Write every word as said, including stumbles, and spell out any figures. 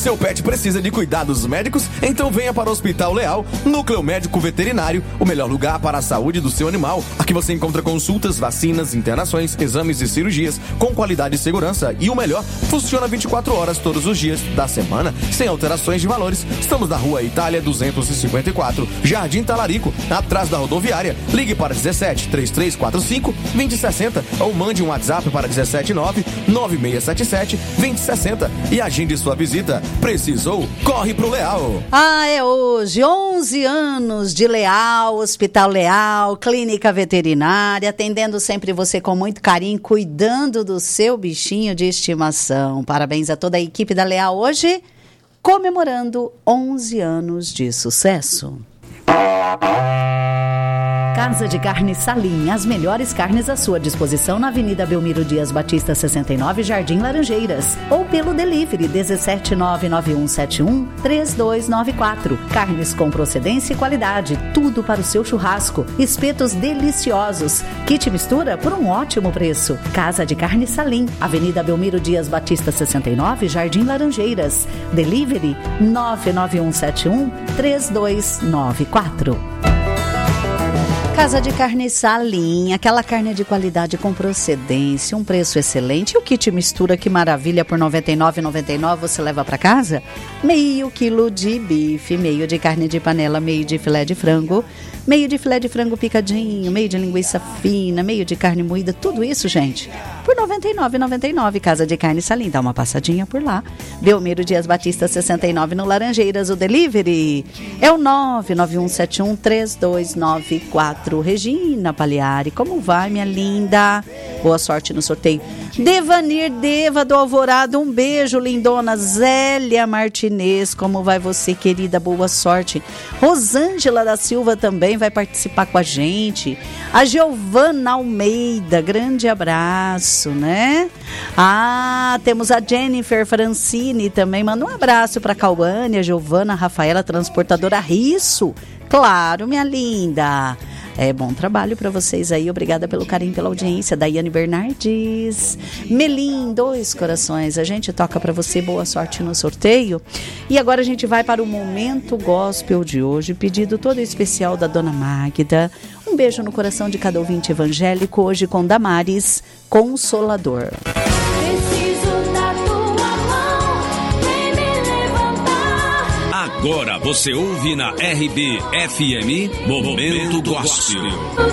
seu pet precisa de cuidados médicos? Então venha para o Hospital Leal, Núcleo Médico Veterinário, o melhor lugar para a saúde do seu animal. Aqui você encontra consultas, vacinas, internações, exames e cirurgias com qualidade e segurança. E o melhor, funciona vinte e quatro horas todos os dias da semana, sem alterações de valores. Estamos na Rua Itália duzentos e cinquenta e quatro, Jardim Talarico, atrás da rodoviária. Ligue para dezessete, trinta e três quarenta e cinco, vinte e sessenta ou mande um WhatsApp para dezessete nove, nove seis sete sete, vinte e sessenta e agende sua visita. Precisou? Corre pro Leal. Ah, é hoje, onze anos de Leal, Hospital Leal, clínica veterinária, atendendo sempre você com muito carinho, cuidando do seu bichinho de estimação. Parabéns a toda a equipe da Leal hoje, comemorando onze anos de sucesso. Casa de Carne Salim, as melhores carnes à sua disposição na Avenida Belmiro Dias Batista sessenta e nove, Jardim Laranjeiras, ou pelo delivery dezessete nove nove um sete um três dois nove quatro. Carnes com procedência e qualidade, tudo para o seu churrasco, espetos deliciosos, kit mistura por um ótimo preço. Casa de Carne Salim, Avenida Belmiro Dias Batista sessenta e nove, Jardim Laranjeiras, delivery nove nove um sete um três dois nove quatro. Casa de Carne Salim, aquela carne de qualidade com procedência, um preço excelente. E o kit mistura, que maravilha, por noventa e nove reais e noventa e nove centavos você leva para casa? Meio quilo de bife, meio de carne de panela, meio de filé de frango, meio de filé de frango picadinho, meio de linguiça fina, meio de carne moída, tudo isso, gente, por noventa e nove reais e noventa e nove centavos. Casa de Carne Salim, dá uma passadinha por lá. Belmiro Dias Batista sessenta e nove, no Laranjeiras. O delivery é o nove nove um sete um três dois nove quatro. Regina Pagliari, como vai, minha linda? Boa sorte no sorteio. Devanir Deva do Alvorada, um beijo, lindona. Zélia Martinez, como vai você, querida? Boa sorte. Rosângela da Silva também vai participar com a gente. A Giovana Almeida, grande abraço, né? Ah, temos a Jennifer Francini também, manda um abraço para a Cauane, a Giovana, a Rafaela, transportadora Risso. Claro, minha linda. É, bom trabalho para vocês aí, obrigada pelo carinho, pela audiência. Daiane Bernardes, Melim, dois corações, a gente toca para você, boa sorte no sorteio. E agora a gente vai para o Momento Gospel de hoje, pedido todo especial da Dona Magda. Um beijo no coração de cada ouvinte evangélico, hoje com Damares, Consolador. Agora você ouve na R B F M Momento Gospel.